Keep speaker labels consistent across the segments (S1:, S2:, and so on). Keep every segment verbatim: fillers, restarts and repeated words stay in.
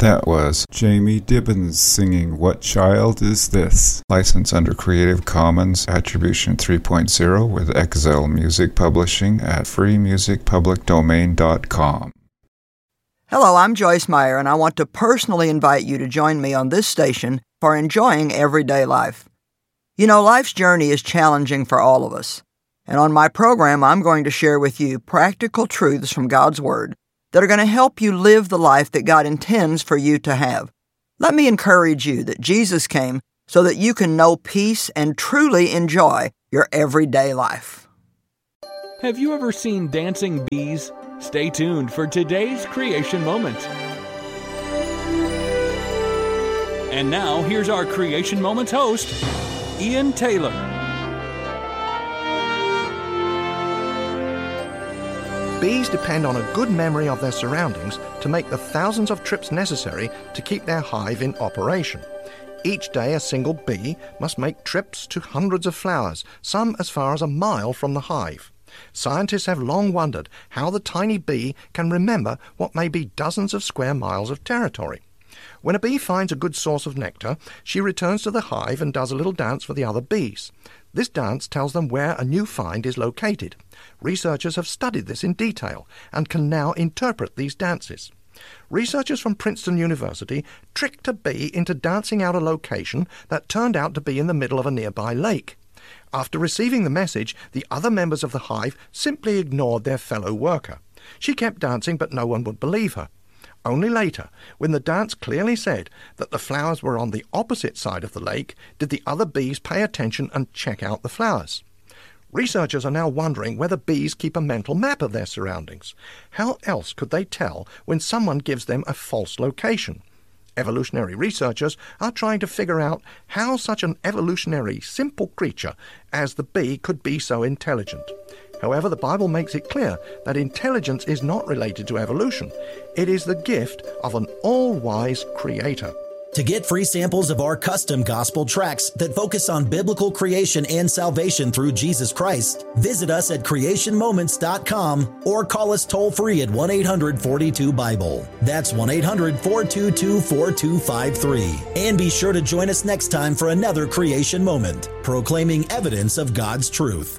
S1: That was Jamie Dibbins singing What Child Is This? Licensed under Creative Commons Attribution three point oh with Exile Music Publishing at free music public domain dot com.
S2: Hello, I'm Joyce Meyer, and I want to personally invite you to join me on this station for enjoying everyday life. You know, life's journey is challenging for all of us, and on my program, I'm going to share with you practical truths from God's Word that are going to help you live the life that God intends for you to have. Let me encourage you that Jesus came so that you can know peace and truly enjoy your everyday life.
S3: Have you ever seen dancing bees? Stay tuned for today's Creation Moment. And now, here's our Creation Moments host, Ian Taylor.
S4: Bees depend on a good memory of their surroundings to make the thousands of trips necessary to keep their hive in operation. Each day, a single bee must make trips to hundreds of flowers, some as far as a mile from the hive. Scientists have long wondered how the tiny bee can remember what may be dozens of square miles of territory. When a bee finds a good source of nectar, she returns to the hive and does a little dance for the other bees. This dance tells them where a new find is located. Researchers have studied this in detail and can now interpret these dances. Researchers from Princeton University tricked a bee into dancing out a location that turned out to be in the middle of a nearby lake. After receiving the message, the other members of the hive simply ignored their fellow worker. She kept dancing, but no one would believe her. Only later, when the dance clearly said that the flowers were on the opposite side of the lake, did the other bees pay attention and check out the flowers. Researchers are now wondering whether bees keep a mental map of their surroundings. How else could they tell when someone gives them a false location? Evolutionary researchers are trying to figure out how such an evolutionary simple creature as the bee could be so intelligent. However, the Bible makes it clear that intelligence is not related to evolution. It is the gift of an all-wise Creator.
S5: To get free samples of our custom gospel tracts that focus on biblical creation and salvation through Jesus Christ, visit us at creation moments dot com or call us toll-free at one eight hundred four two Bible. That's one eight hundred four two two four two five three. And be sure to join us next time for another Creation Moment, proclaiming evidence of God's truth.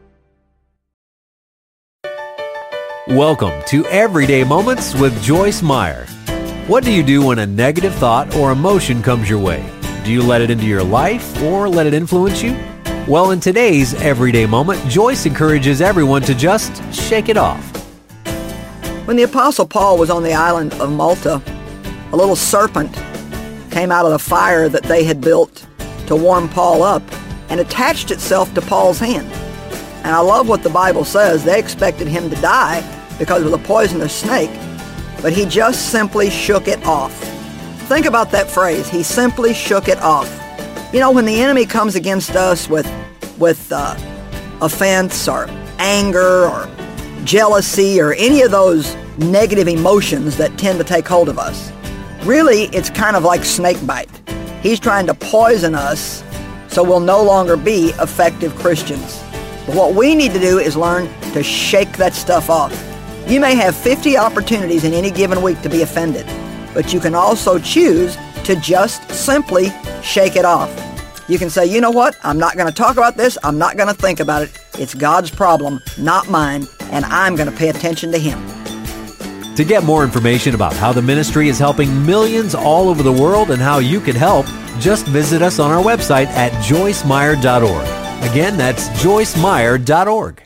S6: Welcome to Everyday Moments with Joyce Meyer. What do you do when a negative thought or emotion comes your way? Do you let it into your life or let it influence you? Well, in today's Everyday Moment, Joyce encourages everyone to just shake it off.
S2: When the Apostle Paul was on the island of Malta, a little serpent came out of the fire that they had built to warm Paul up and attached itself to Paul's hand. And I love what the Bible says. They expected him to die because of the poisonous snake, but he just simply shook it off. Think about that phrase, he simply shook it off. You know, when the enemy comes against us with, with uh, offense or anger or jealousy or any of those negative emotions that tend to take hold of us, really it's kind of like snake bite. He's trying to poison us so we'll no longer be effective Christians. But what we need to do is learn to shake that stuff off. You may have fifty opportunities in any given week to be offended, but you can also choose to just simply shake it off. You can say, you know what, I'm not going to talk about this, I'm not going to think about it. It's God's problem, not mine, and I'm going to pay attention to Him.
S6: To get more information about how the ministry is helping millions all over the world and how you can help, just visit us on our website at joyce meyer dot org. Again, that's joyce meyer dot org.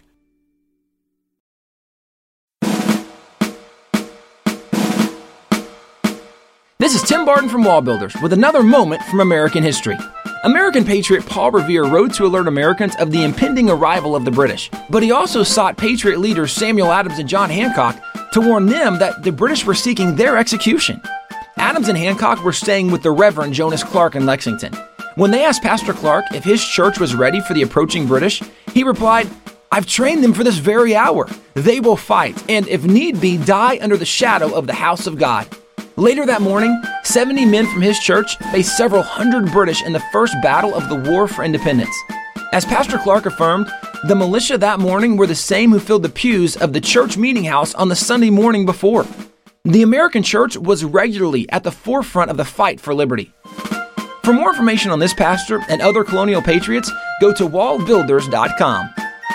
S7: This is Tim Barton from Wall Builders with another moment from American history. American patriot Paul Revere rode to alert Americans of the impending arrival of the British, but he also sought patriot leaders Samuel Adams and John Hancock to warn them that the British were seeking their execution. Adams and Hancock were staying with the Reverend Jonas Clark in Lexington. When they asked Pastor Clark if his church was ready for the approaching British, he replied, "I've trained them for this very hour. They will fight, and if need be, die under the shadow of the house of God." Later that morning, seventy men from his church faced several hundred British in the first battle of the War for Independence. As Pastor Clark affirmed, the militia that morning were the same who filled the pews of the church meeting house on the Sunday morning before. The American church was regularly at the forefront of the fight for liberty. For more information on this pastor and other colonial patriots, go to wall builders dot com.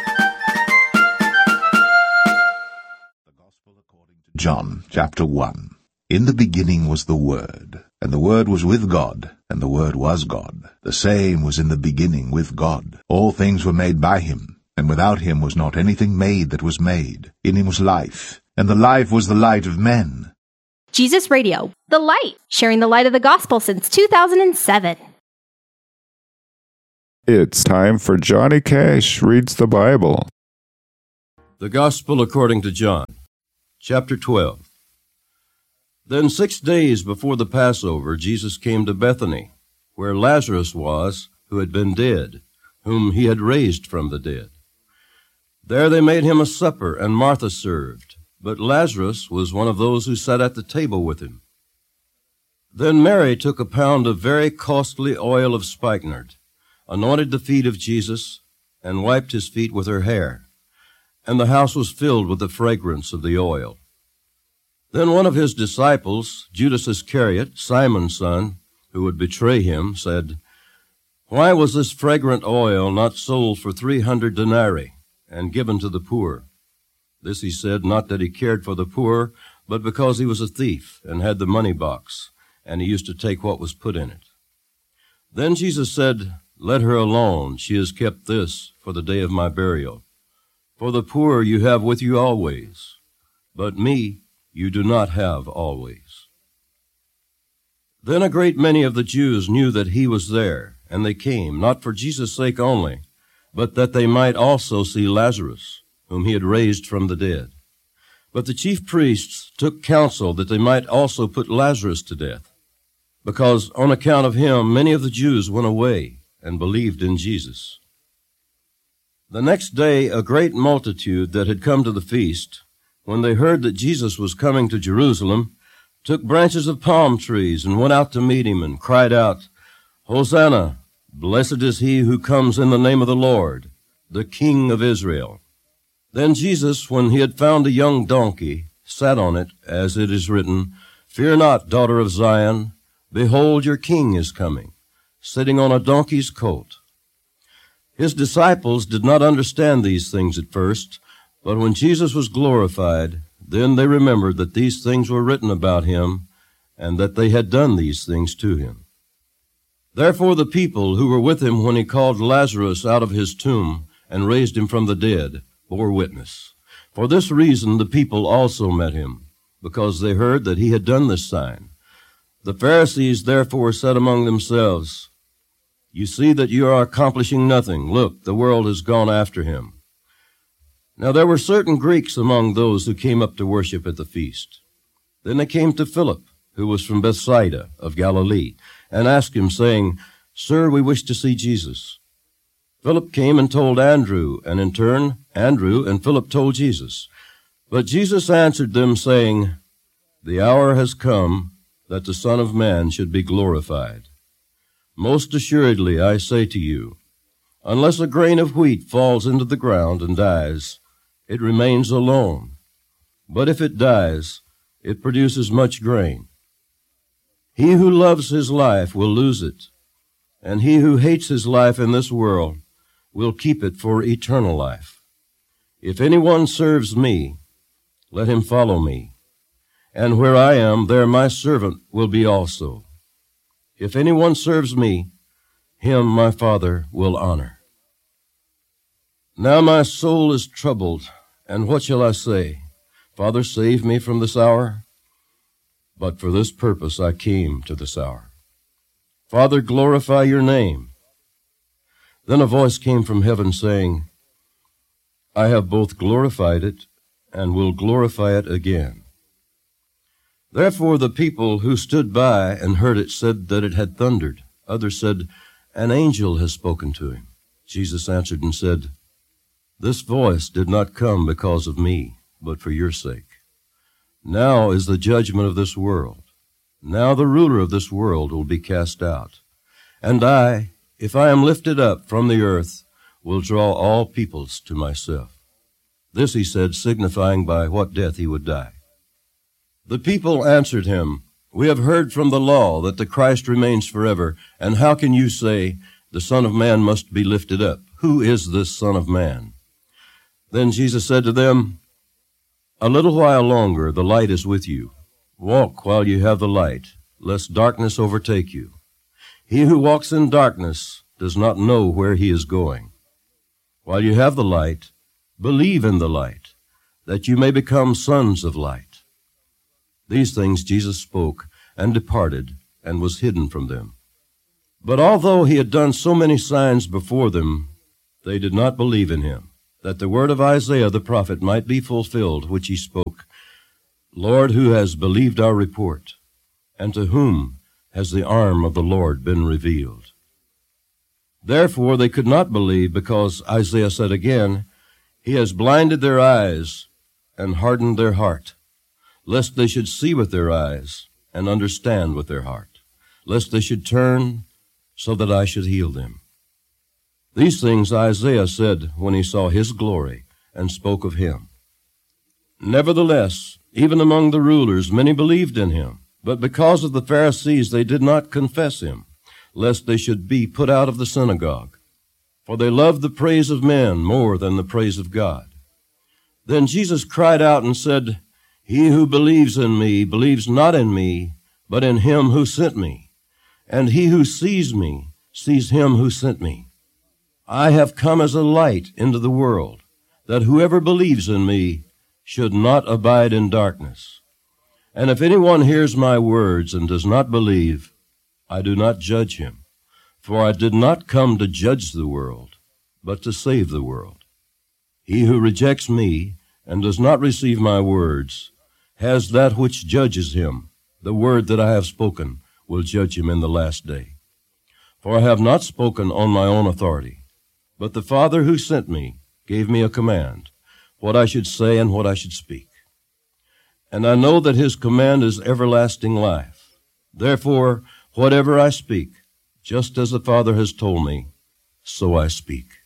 S8: John chapter one. In the beginning was the Word, and the Word was with God, and the Word was God. The same was in the beginning with God. All things were made by him, and without him was not anything made that was made. In him was life, and the life was the light of men.
S9: Jesus Radio, the light, sharing the light of the gospel since two thousand seven.
S1: It's time for Johnny Cash Reads the Bible.
S10: The Gospel according to John, chapter twelve. Then six days before the Passover, Jesus came to Bethany, where Lazarus was, who had been dead, whom he had raised from the dead. There they made him a supper, and Martha served, but Lazarus was one of those who sat at the table with him. Then Mary took a pound of very costly oil of spikenard, anointed the feet of Jesus, and wiped his feet with her hair, and the house was filled with the fragrance of the oil. Then one of his disciples, Judas Iscariot, Simon's son, who would betray him, said, "Why was this fragrant oil not sold for three hundred denarii and given to the poor?" This he said, not that he cared for the poor, but because he was a thief and had the money box, and he used to take what was put in it. Then Jesus said, "Let her alone. She has kept this for the day of my burial. For the poor you have with you always, but me you do not have always." Then a great many of the Jews knew that he was there, and they came, not for Jesus' sake only, but that they might also see Lazarus, whom he had raised from the dead. But the chief priests took counsel that they might also put Lazarus to death, because on account of him many of the Jews went away and believed in Jesus. The next day a great multitude that had come to the feast, when they heard that Jesus was coming to Jerusalem, took branches of palm trees and went out to meet him and cried out, "Hosanna! Blessed is he who comes in the name of the Lord, the King of Israel." Then Jesus, when he had found a young donkey, sat on it, as it is written, "Fear not, daughter of Zion, behold, your king is coming, sitting on a donkey's colt." His disciples did not understand these things at first, but when Jesus was glorified, then they remembered that these things were written about him, and that they had done these things to him. Therefore the people who were with him when he called Lazarus out of his tomb and raised him from the dead bore witness. For this reason the people also met him, because they heard that he had done this sign. The Pharisees therefore said among themselves, "You see that you are accomplishing nothing. Look, the world has gone after him." Now there were certain Greeks among those who came up to worship at the feast. Then they came to Philip, who was from Bethsaida of Galilee, and asked him, saying, "Sir, we wish to see Jesus." Philip came and told Andrew, and in turn Andrew and Philip told Jesus. But Jesus answered them, saying, "The hour has come that the Son of Man should be glorified. Most assuredly I say to you, unless a grain of wheat falls into the ground and dies, it remains alone. But if it dies, it produces much grain. He who loves his life will lose it, and he who hates his life in this world will keep it for eternal life. If anyone serves me, let him follow me, and where I am, there my servant will be also. If anyone serves me, him my Father will honor. Now my soul is troubled, and what shall I say? Father, save me from this hour? But for this purpose I came to this hour. Father, glorify your name. Then a voice came from heaven saying, I have both glorified it and will glorify it again. Therefore the people who stood by and heard it said that it had thundered. Others said, An angel has spoken to him. Jesus answered and said, This voice did not come because of me, but for your sake. Now is the judgment of this world. Now the ruler of this world will be cast out. And I, if I am lifted up from the earth, will draw all peoples to myself. This he said, signifying by what death he would die. The people answered him, "We have heard from the law that the Christ remains forever, and how can you say, the Son of Man must be lifted up? Who is this Son of Man?" Then Jesus said to them, "A little while longer the light is with you. Walk while you have the light, lest darkness overtake you. He who walks in darkness does not know where he is going. While you have the light, believe in the light, that you may become sons of light." These things Jesus spoke, and departed, and was hidden from them. But although he had done so many signs before them, they did not believe in him, that the word of Isaiah the prophet might be fulfilled, which he spoke, "Lord, who has believed our report? And to whom has the arm of the Lord been revealed?" Therefore they could not believe, because Isaiah said again, "He has blinded their eyes and hardened their heart, lest they should see with their eyes and understand with their heart, lest they should turn so that I should heal them." These things Isaiah said when he saw his glory and spoke of him. Nevertheless, even among the rulers many believed in him, but because of the Pharisees they did not confess him, lest they should be put out of the synagogue. For they loved the praise of men more than the praise of God. Then Jesus cried out and said, "He who believes in me believes not in me, but in him who sent me. And he who sees me sees him who sent me. I have come as a light into the world, that whoever believes in me should not abide in darkness. And if anyone hears my words and does not believe, I do not judge him, for I did not come to judge the world, but to save the world. He who rejects me and does not receive my words has that which judges him. The word that I have spoken will judge him in the last day. For I have not spoken on my own authority, but the Father who sent me gave me a command, what I should say and what I should speak. And I know that his command is everlasting life. Therefore, whatever I speak, just as the Father has told me, so I speak."